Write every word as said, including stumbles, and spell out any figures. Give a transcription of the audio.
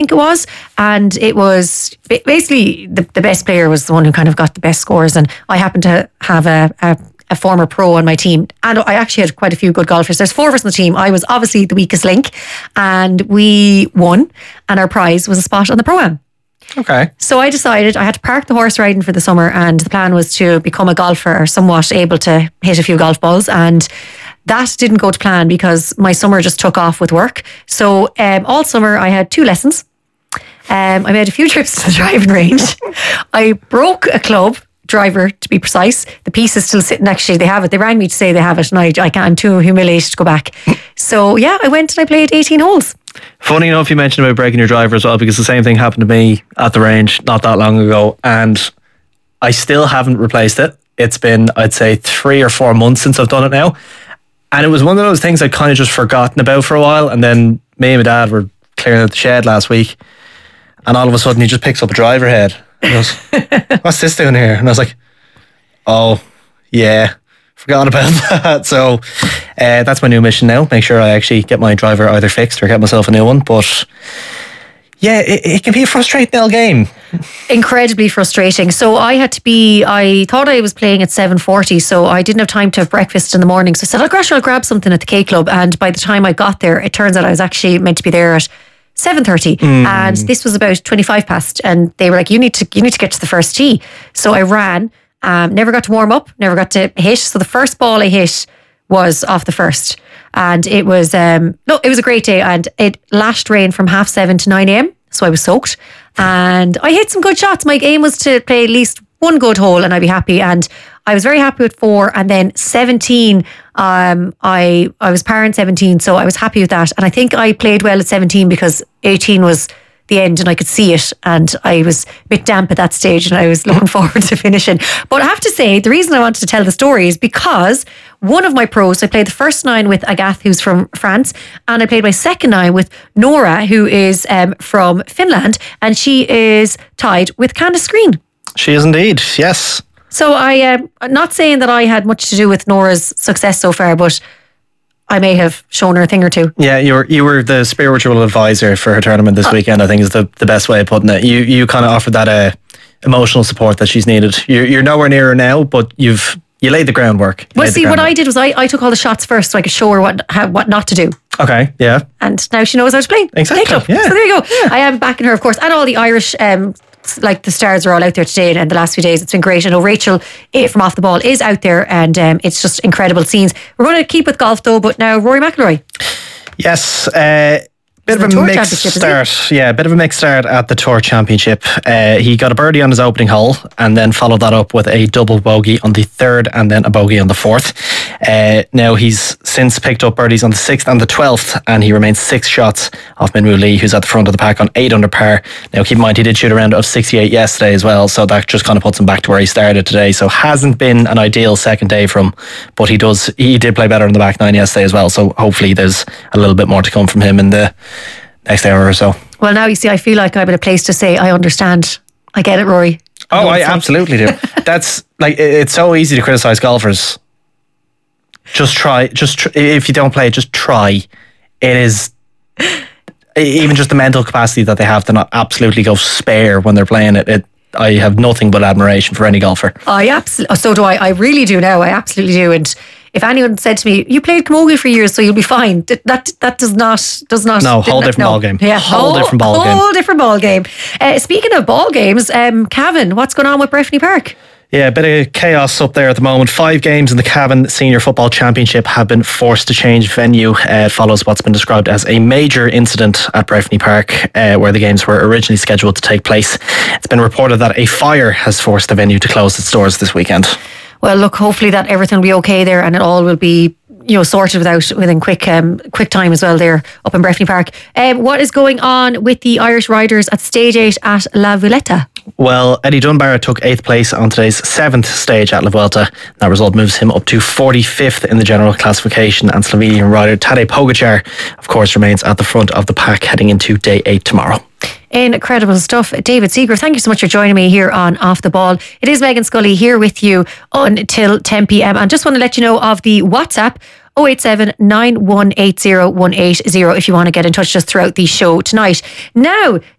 think it was. And it was basically the, the best player was the one who kind of got the best scores. And I happened to have a, a, a former pro on my team. And I actually had quite a few good golfers. There's four of us on the team. I was obviously the weakest link. And we won. And our prize was a spot on the Pro-Am. Okay. So I decided I had to park the horse riding for the summer, and the plan was to become a golfer, or somewhat able to hit a few golf balls. And that didn't go to plan because my summer just took off with work. So um, all summer I had two lessons. Um, I made a few trips to the driving range. I broke a club driver, to be precise. The piece is still sitting next to you. They have it. They rang me to say they have it, and I, I can't, I'm too humiliated to go back. So yeah, I went and I played eighteen holes. Funny enough, you mentioned about breaking your driver as well, because the same thing happened to me at the range not that long ago, and I still haven't replaced it. It's been, I'd say, three or four months since I've done it now, and it was one of those things I'd kind of just forgotten about for a while. And then me and my dad were clearing out the shed last week, and all of a sudden he just picks up a driver head and goes, "What's this doing here?" And I was like, "Oh yeah, forgot about that." So uh, that's my new mission now. Make sure I actually get my driver either fixed or get myself a new one. But yeah, it, it can be a frustrating old game. Incredibly frustrating. So I had to be, I thought I was playing at seven forty, so I didn't have time to have breakfast in the morning. So I said, I'll crash, I'll grab something at the K Club. And by the time I got there, it turns out I was actually meant to be there at seven thirty, mm. and this was about twenty-five past, and they were like, you need to you need to get to the first tee. So I ran, um, never got to warm up, never got to hit. So the first ball I hit was off the first, and it was um no, it was a great day, and it lashed rain from half seven to nine a.m. So I was soaked, and I hit some good shots. My aim was to play at least one good hole and I'd be happy, and I was very happy with four. And then seventeen, um, I I was par in seventeen, so I was happy with that. And I think I played well at seventeen because eighteen was the end and I could see it, and I was a bit damp at that stage, and I was looking forward to finishing. But I have to say, the reason I wanted to tell the story is because one of my pros, I played the first nine with Agath, who's from France, and I played my second nine with Nora, who is um, from Finland, and she is tied with Candice Green. She is indeed, yes. So I, um, I'm not saying that I had much to do with Nora's success so far, but I may have shown her a thing or two. Yeah, you were you were the spiritual advisor for her tournament this oh. weekend, I think is the, the best way of putting it. You you kind of offered that uh, emotional support that she's needed. You're, you're nowhere near her now, but you've you laid the groundwork. You well, see, what I did was I, I took all the shots first so I could show her what how, what not to do. Okay, yeah. And now she knows how to play. Exactly, yeah. So there you go. Yeah. I am backing her, of course, and all the Irish... Um, like the stars are all out there today, and the last few days it's been great. I know Rachel from Off the Ball is out there, and um, it's just incredible scenes. We're going to keep with golf though, but now Rory McIlroy. Yes, uh, bit of a mixed start. Yeah, bit of a mixed start at the Tour Championship. Uh, he got a birdie on his opening hole, and then followed that up with a double bogey on the third, and then a bogey on the fourth. Uh, now he's since picked up birdies on the sixth and the twelfth, and he remains six shots off Minwoo Lee, who's at the front of the pack on eight under par. Now keep in mind he did shoot a round of sixty-eight yesterday as well, so that just kind of puts him back to where he started today. So hasn't been an ideal second day from, but he does he did play better in the back nine yesterday as well. So hopefully there's a little bit more to come from him in the next hour or so. Well, now you see, I feel like I'm in a place to say I understand. I get it, Rory. I oh, I absolutely do. That's like, it's so easy to criticise golfers. Just try. Just tr- if you don't play, just try. It is even just the mental capacity that they have to not absolutely go spare when they're playing it. It I have nothing but admiration for any golfer. I absolutely. So do I. I really do now. I absolutely do. And if anyone said to me, "You played camogie for years, so you'll be fine," that that, that does not does not. No, whole different no. ball game. Yeah, whole, whole different ball whole game. Whole different ball game. Uh, speaking of ball games, um, Cavan, what's going on with Breffni Park? Yeah, a bit of chaos up there at the moment. Five games in the Cavan Senior Football Championship have been forced to change venue. Uh, it follows what's been described as a major incident at Breffni Park, uh, where the games were originally scheduled to take place. It's been reported that a fire has forced the venue to close its doors this weekend. Well, look, hopefully that everything will be okay there, and it all will be, you know, sorted without within quick um, quick time as well there up in Breffni Park. Um, what is going on with the Irish riders at stage eight at La Vuelta? Well, Eddie Dunbar took eighth place on today's seventh stage at La Vuelta. That result moves him up to forty-fifth in the general classification, and Slovenian rider Tadej Pogačar, of course, remains at the front of the pack heading into day eight tomorrow. Incredible stuff. David Seager, thank you so much for joining me here on Off the Ball. It is Megan Scully here with you until ten p.m. and just want to let you know of the WhatsApp oh eight seven, nine one eight zero, one eight zero if you want to get in touch just throughout the show tonight. Now,